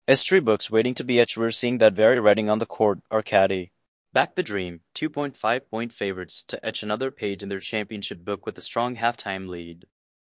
S3 books waiting to be etched. We're seeing that very writing on the court, Arcadi. Back the Dream, 2.5-point favorites to etch another page in their championship book with a strong halftime lead.